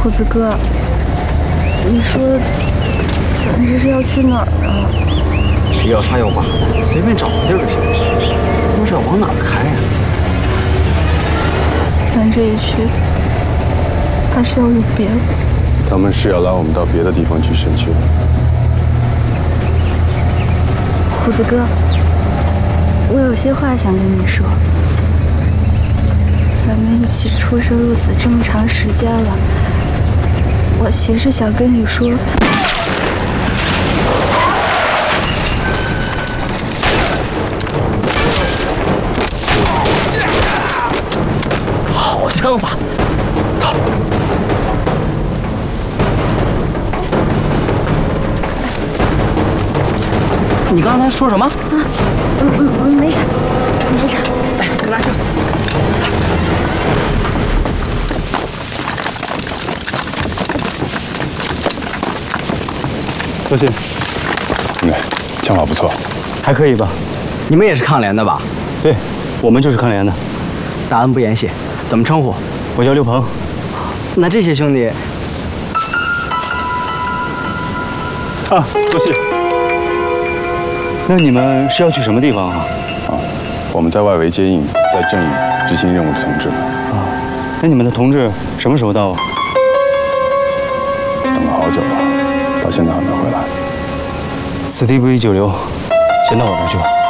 虎子哥，你说咱这是要去哪儿啊？ 要杀要剐，随便找个地儿就行。不是要往哪儿开呀？ 咱这一去，怕是要有别的。 他们是要拉我们到别的地方去审讯。 虎子哥，我有些话想跟你说。咱们一起出生入死这么长时间了，我其实想跟你说。 好枪法，走。你刚才说什么？ 没啥，没啥。 来，拿去。 多谢。枪法不错， 还可以吧？你们也是抗联的吧？ 对，我们就是抗联的。 大恩不言谢，怎么称呼？ 我叫刘鹏。 那这些兄弟啊，多谢。那你们是要去什么地方啊？我们在外围接应在阵营执行任务的同志。啊，那你们的同志什么时候到啊？等了好久了，到现在还没回来。此地不宜久留，先到我这儿去吧。